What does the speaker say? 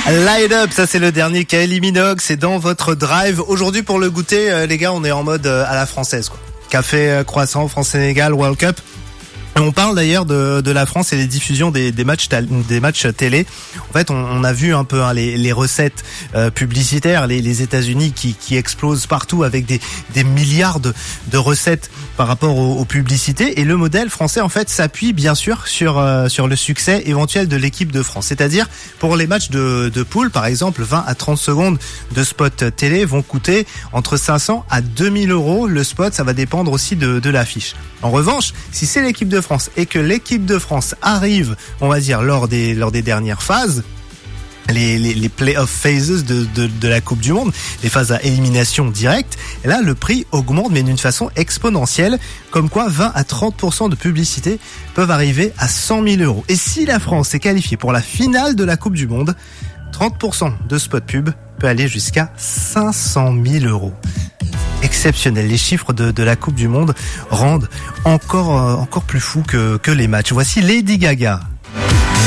Light Up, ça c'est le dernier Kylie Minogue, c'est dans votre drive. Aujourd'hui pour le goûter, les gars, on est en mode à la française, quoi. Café, croissant, France-Sénégal, World Cup. Et on parle d'ailleurs de la France et des diffusions des matchs télé. En fait, on a vu un peu les recettes publicitaires, les États-Unis qui explosent partout avec des milliards de recettes par rapport aux publicités. Et le modèle français, en fait, s'appuie bien sûr sur le succès éventuel de l'équipe de France. C'est-à-dire, pour les matchs de poule, par exemple, 20 à 30 secondes de spot télé vont coûter entre 500 à 2000 euros. Le spot, ça va dépendre aussi de l'affiche. En revanche, si c'est l'équipe de France et que l'équipe de France arrive, on va dire, lors des dernières phases, les play-off phases de la Coupe du Monde, les phases à élimination directe, et là, le prix augmente, mais d'une façon exponentielle, comme quoi 20 à 30% de publicité peuvent arriver à 100 000 euros. Et si la France est qualifiée pour la finale de la Coupe du Monde, 30% de spot pub peut aller jusqu'à 500 000 euros. Exceptionnel. Les chiffres de la Coupe du Monde rendent encore plus fou que les matchs. Voici Lady Gaga.